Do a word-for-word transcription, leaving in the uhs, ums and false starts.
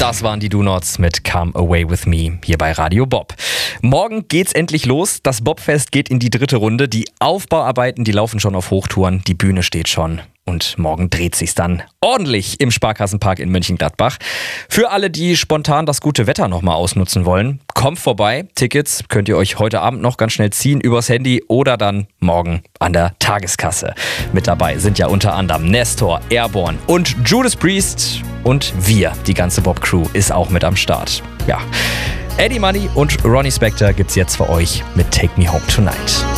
Das waren die Do-Nots mit Come Away With Me hier bei Radio Bob. Morgen geht's endlich los. Das Bobfest geht in die dritte Runde. Die Aufbauarbeiten, die laufen schon auf Hochtouren. Die Bühne steht schon. Und morgen dreht sich's dann ordentlich im Sparkassenpark in Mönchengladbach. Für alle, die spontan das gute Wetter nochmal ausnutzen wollen, kommt vorbei. Tickets könnt ihr euch heute Abend noch ganz schnell ziehen übers Handy oder dann morgen an der Tageskasse. Mit dabei sind ja unter anderem Nestor, Airborne und Judas Priest. Und wir, die ganze Bob-Crew, ist auch mit am Start. Ja, Eddie Money und Ronnie Spector gibt's jetzt für euch mit Take Me Home Tonight.